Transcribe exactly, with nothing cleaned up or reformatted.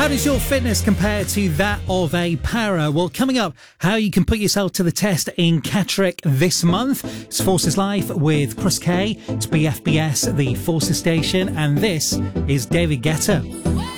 How does your fitness compare to that of a para? Well, coming up, how you can put yourself to the test in Catterick this month. It's Forces Life with Chris Kay. It's B F B S, the Forces station, and this is David Guetta.